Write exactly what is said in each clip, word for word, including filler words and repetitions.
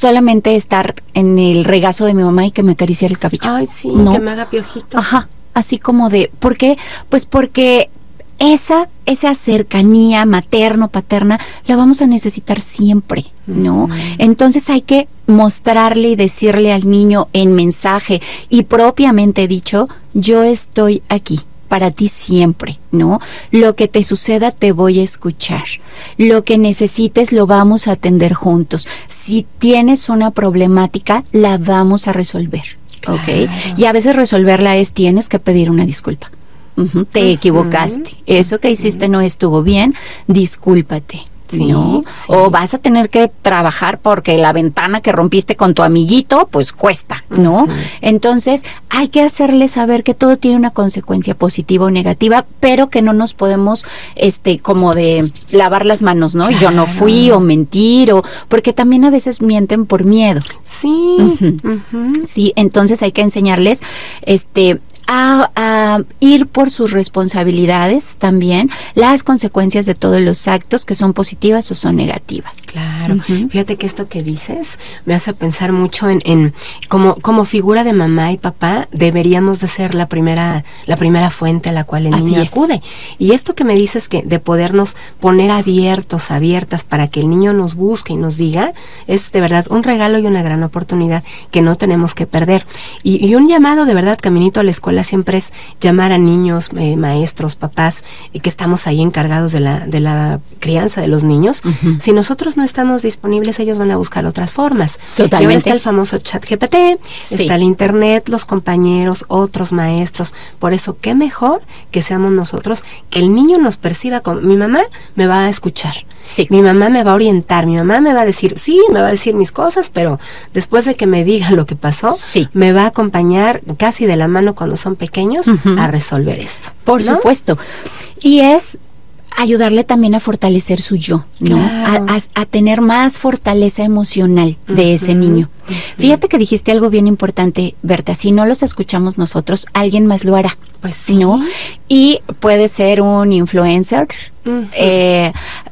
solamente estar en el regazo de mi mamá y que me acariciara el cabello. Ay, sí, ¿no? Que me haga piojito. Ajá, así como de, ¿por qué? Pues porque esa, esa cercanía materno-paterna la vamos a necesitar siempre, ¿no? Mm. Entonces hay que mostrarle y decirle al niño en mensaje y propiamente dicho, yo estoy aquí para ti siempre, ¿no? Lo que te suceda te voy a escuchar. Lo que necesites lo vamos a atender juntos. Si tienes una problemática, la vamos a resolver, ¿ok? Claro. Y a veces resolverla es, tienes que pedir una disculpa. Uh-huh, te uh-huh. equivocaste. Eso que hiciste uh-huh. no estuvo bien, discúlpate. Sí, ¿no? Sí. O vas a tener que trabajar porque la ventana que rompiste con tu amiguito, pues cuesta, ¿no? Uh-huh. Entonces, hay que hacerle saber que todo tiene una consecuencia positiva o negativa, pero que no nos podemos, este, como de lavar las manos, ¿no? Claro. Yo no fui, o mentir, o porque también a veces mienten por miedo. Sí. Uh-huh. Uh-huh. Sí, entonces hay que enseñarles, este, A, a ir por sus responsabilidades también, las consecuencias de todos los actos que son positivas o son negativas. Claro, uh-huh. Fíjate que esto que dices me hace pensar mucho en, en como, como figura de mamá y papá deberíamos de ser la primera, la primera fuente a la cual el Así niño es. acude. Y esto que me dices que de podernos poner abiertos, abiertas para que el niño nos busque y nos diga, es de verdad un regalo y una gran oportunidad que no tenemos que perder. Y, y un llamado de verdad, Caminito a la Escuela, siempre es llamar a niños, eh, maestros, papás, eh, que estamos ahí encargados de la de la crianza de los niños. Uh-huh. Si nosotros no estamos disponibles, ellos van a buscar otras formas. Totalmente. Y ahora está el famoso chat G P T, sí. Está el internet, los compañeros, otros maestros. Por eso, qué mejor que seamos nosotros, que el niño nos perciba como, mi mamá me va a escuchar. Sí. Mi mamá me va a orientar, mi mamá me va a decir, sí, me va a decir mis cosas, pero después de que me diga lo que pasó, sí. me va a acompañar casi de la mano cuando son pequeños uh-huh. a resolver esto. Por ¿no? supuesto. Y es ayudarle también a fortalecer su yo, ¿no? Claro. A, a, a tener más fortaleza emocional de uh-huh. ese niño. Uh-huh. Fíjate que dijiste algo bien importante, Berta, si no los escuchamos nosotros, alguien más lo hará. Pues sí. ¿No? Y puede ser un influencer, uh-huh. eh,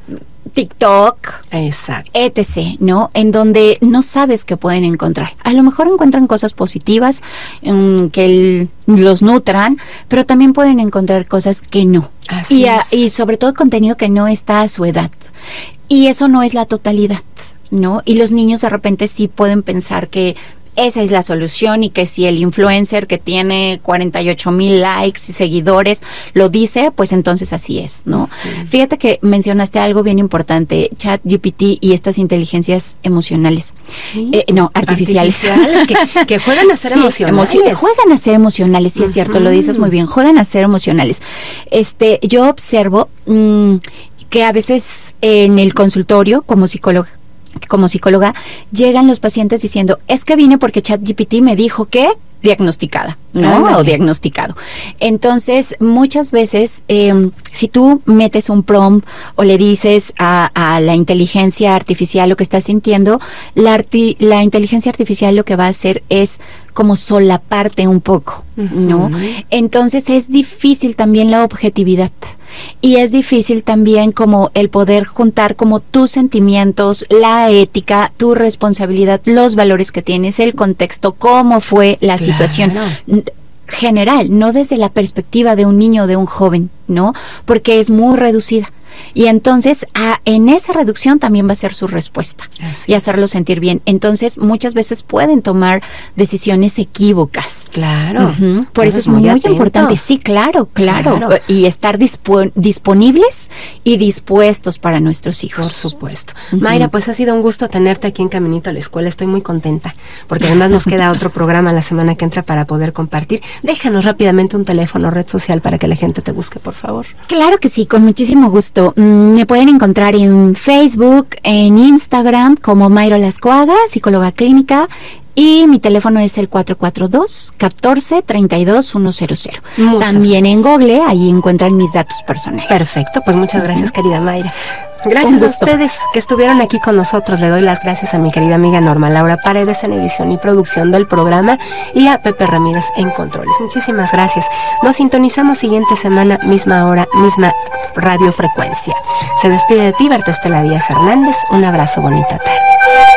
TikTok, exacto, etcétera, ¿no? En donde no sabes qué pueden encontrar. A lo mejor encuentran cosas positivas um, que el, los nutran, pero también pueden encontrar cosas que no. Así y, a, es. y sobre todo contenido que no está a su edad. Y eso no es la totalidad, ¿no? Y los niños de repente sí pueden pensar que esa es la solución y que si el influencer que tiene cuarenta y ocho mil likes y seguidores lo dice, pues entonces así es, ¿no? Uh-huh. Fíjate que mencionaste algo bien importante, Chat G P T y estas inteligencias emocionales. Sí. Eh, no, artificiales. artificiales que, que juegan a ser sí, emocionales. Emoci- juegan a ser emocionales, sí uh-huh. es cierto, lo dices muy bien, juegan a ser emocionales. Este, yo observo mmm, que a veces en el consultorio como psicóloga, como psicóloga, llegan los pacientes diciendo, es que vine porque ChatGPT me dijo que diagnosticada, ¿no? Ah, o diagnosticado. Entonces, muchas veces, eh, si tú metes un prompt o le dices a, a la inteligencia artificial lo que estás sintiendo, la, arti- la inteligencia artificial lo que va a hacer es como solaparte un poco, uh-huh. ¿no? Entonces, es difícil también la objetividad. Y es difícil también como el poder juntar como tus sentimientos, la ética, tu responsabilidad, los valores que tienes, el contexto, cómo fue la claro. situación general, no desde la perspectiva de un niño o de un joven, ¿no? Porque es muy reducida. Y entonces, a, en esa reducción también va a ser su respuesta. Así y hacerlo es. sentir bien. Entonces, muchas veces pueden tomar decisiones equívocas. Claro. Uh-huh. Por eso es muy, muy importante. Sí, claro, claro, claro. Y estar dispo- disponibles y dispuestos para nuestros hijos. Por supuesto. Uh-huh. Mayra, pues ha sido un gusto tenerte aquí en Caminito a la Escuela. Estoy muy contenta, porque además nos queda otro programa la semana que entra para poder compartir. Déjanos rápidamente un teléfono, red social, para que la gente te busque, por favor. Claro que sí, con muchísimo gusto. Me pueden encontrar en Facebook, en Instagram como Mayra Lascoaga, psicóloga clínica, y mi teléfono es el cuatro cuatro dos, catorce, treinta y dos, ciento. También gracias. En Google, ahí encuentran mis datos personales. Perfecto, pues muchas gracias, uh-huh. querida Mayra. Gracias a ustedes que estuvieron aquí con nosotros. Le doy las gracias a mi querida amiga Norma Laura Paredes en edición y producción del programa y a Pepe Ramírez en controles. Muchísimas gracias. Nos sintonizamos siguiente semana, misma hora, misma radiofrecuencia. Se despide de ti, Berta Estela Díaz Hernández. Un abrazo, bonita tarde.